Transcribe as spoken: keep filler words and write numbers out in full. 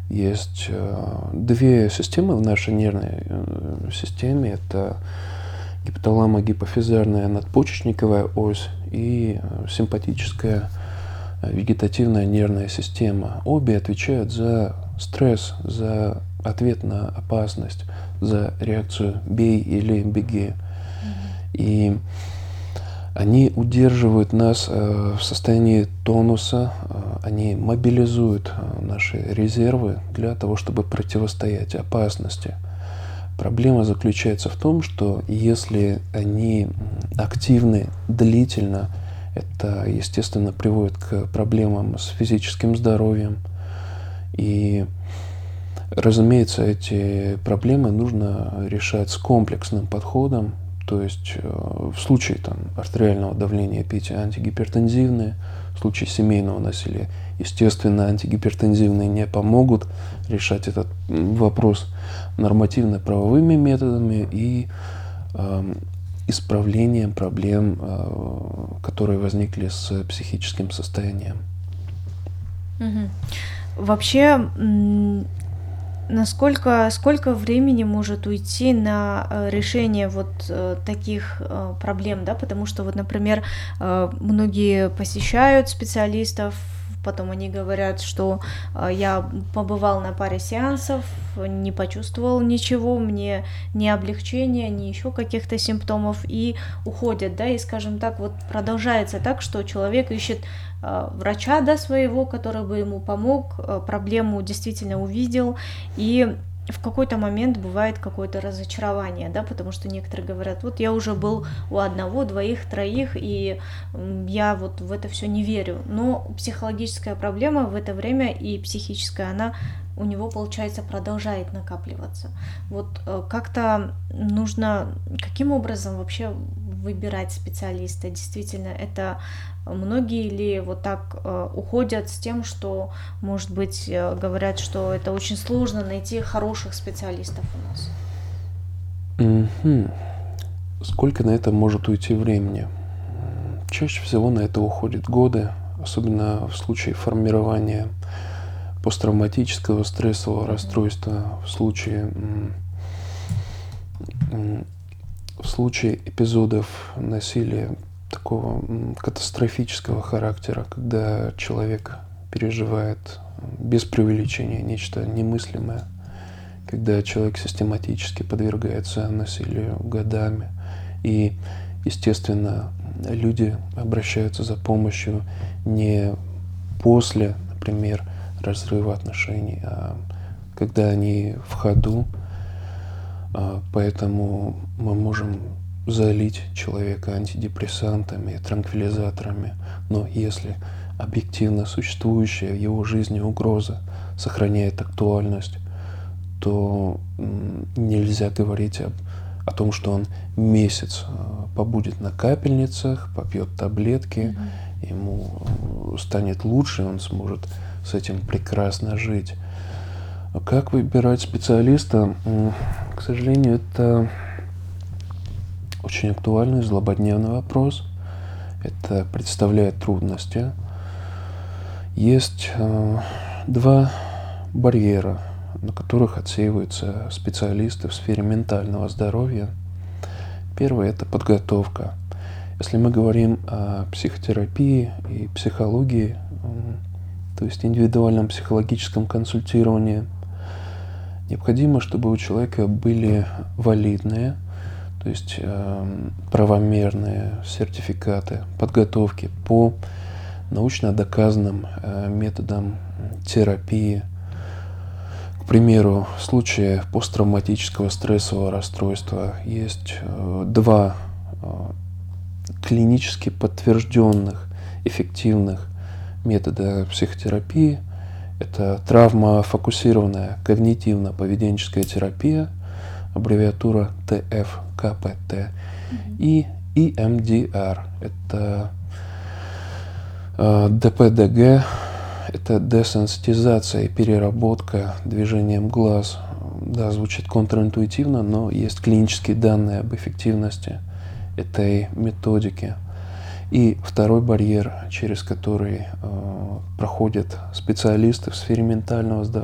Есть э, две системы в нашей нервной э, системе. Это гипоталамо-гипофизарная надпочечниковая ось и э, симпатическая э, вегетативная нервная система. Обе отвечают за стресс, за ответ на опасность, за реакцию «бей» или «беги». И они удерживают нас в состоянии тонуса, они мобилизуют наши резервы для того, чтобы противостоять опасности. Проблема заключается в том, что если они активны длительно, это, естественно, приводит к проблемам с физическим здоровьем. И, разумеется, эти проблемы нужно решать с комплексным подходом. То есть в случае там, артериального давления пить антигипертензивные, в случае семейного насилия, естественно, антигипертензивные не помогут решать этот вопрос нормативно-правовыми методами и э, исправлением проблем, э, которые возникли с психическим состоянием. Угу. Вообще, Насколько, сколько времени может уйти на решение вот таких проблем, да, потому что вот, например, многие посещают специалистов, потом они говорят, что я побывал на паре сеансов, не почувствовал ничего, мне ни облегчения, ни еще каких-то симптомов, и уходят, да, и, скажем так, вот продолжается так, что человек ищет врача, да, своего, который бы ему помог, проблему действительно увидел, и в какой-то момент бывает какое-то разочарование, да, потому что некоторые говорят, вот я уже был у одного, двоих, троих, и я вот в это все не верю. Но психологическая проблема в это время и психическая, она у него, получается, продолжает накапливаться. Вот как-то нужно, каким образом вообще выбирать специалиста? Действительно, это многие ли вот так э, уходят с тем, что, может быть, э, говорят, что это очень сложно найти хороших специалистов у нас? Mm-hmm. Сколько на это может уйти времени? Чаще всего на это уходят годы, особенно в случае формирования посттравматического стрессового mm-hmm. расстройства, в случае, в случае эпизодов насилия такого катастрофического характера, когда человек переживает без преувеличения нечто немыслимое, когда человек систематически подвергается насилию годами. И, естественно, люди обращаются за помощью не после, например, разрыва отношений, а когда они в ходу. Поэтому мы можем залить человека антидепрессантами, транквилизаторами. Но если объективно существующая в его жизни угроза сохраняет актуальность, то нельзя говорить об, о том, что он месяц побудет на капельницах, попьет таблетки, mm-hmm. ему станет лучше, он сможет с этим прекрасно жить. Как выбирать специалиста? К сожалению, это очень актуальный, злободневный вопрос. Это представляет трудности. Есть э, два барьера, на которых отсеиваются специалисты в сфере ментального здоровья. Первый – это подготовка. Если мы говорим о психотерапии и психологии, э, то есть индивидуальном психологическом консультировании, необходимо, чтобы у человека были валидные, то есть э, правомерные сертификаты подготовки по научно доказанным э, методам терапии. К примеру, в случае посттравматического стрессового расстройства есть э, два э, клинически подтвержденных эффективных метода психотерапии. Это травмофокусированная когнитивно-поведенческая терапия, аббревиатура тэ эф ка пэ тэ, mm-hmm. и и эм ди ар, это э, дэ пэ дэ гэ, это десенситизация и переработка движением глаз. Да, звучит контринтуитивно, но есть клинические данные об эффективности этой методики. И второй барьер, через который э, проходят специалисты в сфере ментального здоровья,